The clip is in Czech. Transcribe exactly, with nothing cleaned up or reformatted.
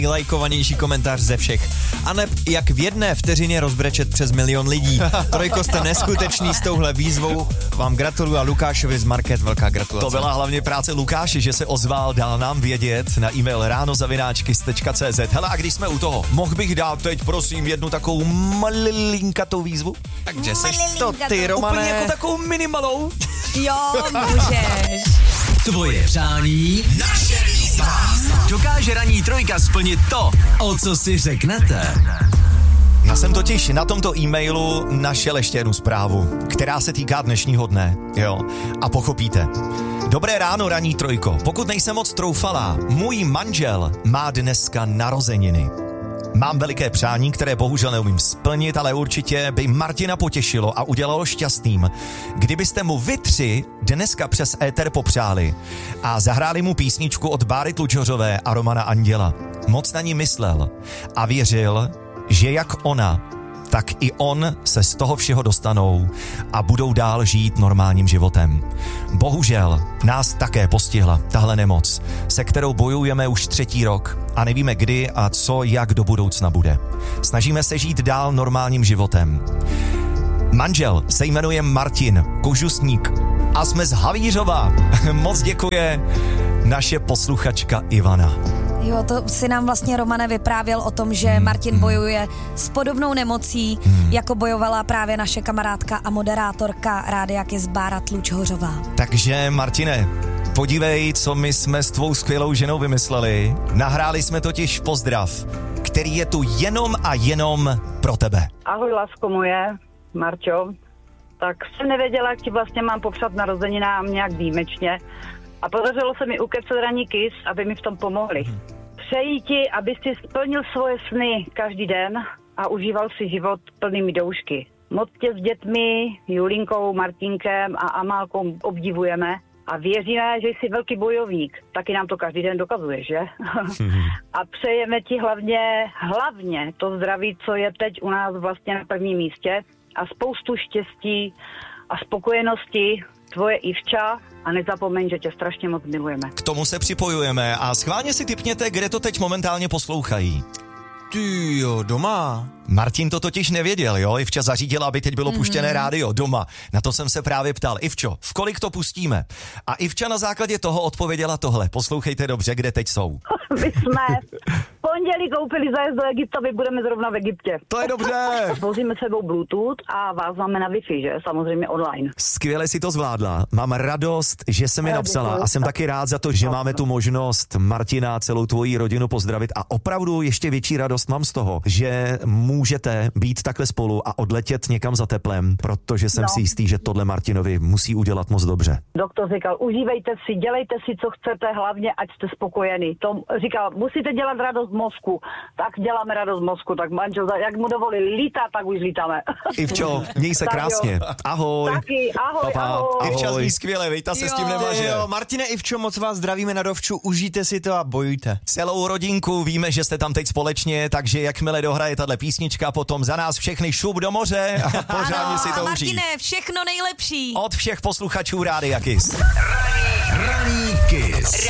nejlajkovanější komentář ze všech. A neb jak v jedné vteřině rozbrečet přes milion lidí. Trojko, jste neskutečný s touhle výzvou. Vám gratuluju a Lukášovi z Market velká gratulace. To byla hlavně práce Lukáše, že se ozval, dal nám vědět na e-mail ráno zavináč kiss tečka cé zet. Hele, a když jsme u toho, mohl bych dát teď prosím jednu takovou malinkatou výzvu? Takže seš to ty, Romane. Úplně jako takovou minimalou. Jo, můžeš. Tvoje přání, naše výzva. Dokáže ranní trojka splnit to, o co si řeknete. Já jsem totiž na tomto e-mailu našel ještě jednu zprávu, která se týká dnešního dne, jo, a pochopíte. Dobré ráno, ranní trojko. Pokud nejsem moc troufalá, můj manžel má dneska narozeniny. Mám veliké přání, které bohužel neumím splnit, ale určitě by Martina potěšilo a udělalo šťastným, kdybyste mu vy tři dneska přes éter popřáli a zahráli mu písničku od Báry Tlučhořové a Romana Anděla. Moc na ní myslel a věřil, že jak ona, tak i on se z toho všeho dostanou a budou dál žít normálním životem. Bohužel nás také postihla tahle nemoc, se kterou bojujeme už třetí rok a nevíme kdy a co, jak do budoucna bude. Snažíme se žít dál normálním životem. Manžel se jmenuje Martin Kožusník a jsme z Havířova. Moc děkuje naše posluchačka Ivana. Jo, to si nám vlastně Romane vyprávěl o tom, že Martin bojuje s podobnou nemocí, jako bojovala právě naše kamarádka a moderátorka Rádia Kiss Bára Tlučhořová. Takže Martine, podívej, co my jsme s tvou skvělou ženou vymysleli. Nahráli jsme totiž pozdrav, který je tu jenom a jenom pro tebe. Ahoj, lásko moje, Marťo. Tak jsem nevěděla, jak ti vlastně mám popřát narozeninám nějak výjimečně. A podařilo se mi ukecat ranní Kiss, aby mi v tom pomohli. Přeji ti, aby si splnil svoje sny každý den a užíval si život plnými doušky. Moc tě s dětmi, Julinkou, Martinkem a Amálkou obdivujeme a věříme, že jsi velký bojovník. Taky nám to každý den dokazuješ, že? A přejeme ti hlavně, hlavně to zdraví, co je teď u nás vlastně na prvním místě a spoustu štěstí a spokojenosti. Tvoje Ivča a nezapomeň, že tě strašně moc milujeme. K tomu se připojujeme a schválně si tipněte, kde to teď momentálně poslouchají. Ty jo, doma. Martin to totiž nevěděl, jo? Ivča zařídila, aby teď bylo puštěné mm-hmm. rádio doma. Na to jsem se právě ptal. Ivčo, v kolik to pustíme? A Ivča na základě toho odpověděla tohle. Poslouchejte dobře, kde teď jsou. My jsme v pondělí koupili zájezd do Egypta, my budeme zrovna v Egyptě. To je dobře. Vozíme sebou Bluetooth a vázáme na Wi-Fi, že? Samozřejmě online. Skvěle si to zvládla. Mám radost, že se mi napsala a jsem taky rád za to, že máme tu možnost Martina, celou tvoji rodinu pozdravit a opravdu ještě větší radost mám z toho, že můžete být takhle spolu a odletět někam za teplem, protože jsem no. si jistý, že tohle Martinovi musí udělat moc dobře. Doktor říkal, užívejte si, dělejte si, co chcete, hlavně ať jste spokojení. To říkal, musíte dělat radost mozku, tak děláme radost mozku, tak manžel, jak mu dovolí lítat, tak už lítáme. Ivčo, měj se krásně. Ahoj. Taky, ahoj, Papa. ahoj. Ivča zní skvěle, vejta se jo, s tím nemaže. Jo, Martine, Ivčo, moc vás zdravíme na Dovču, užijte si to a bojujte. Celou rodinku, víme, že jste tam teď společně, takže jakmile dohraje tahle písnička, potom za nás všechny šup do moře a pořádně ano, si to užít. Martine, všechno nejlepší. Od všech posluchačů Rádia Kiss. Ranní Kiss.